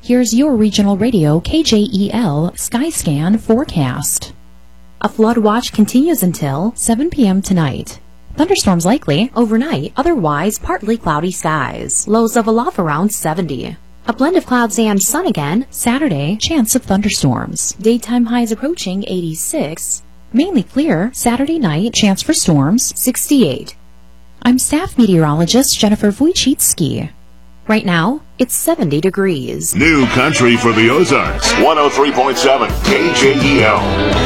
Here's your regional radio KJEL Skyscan forecast. A flood watch continues until 7 p.m. tonight. Thunderstorms likely overnight, otherwise partly cloudy skies. Lows of aloft around 70. A blend of clouds and sun again. Saturday, chance of thunderstorms. Daytime highs approaching 86. Mainly clear. Saturday night, chance for storms, 68. I'm staff meteorologist Jennifer Wojcicki. Right now, it's 70 degrees. New country for the Ozarks. 103.7 KJEL.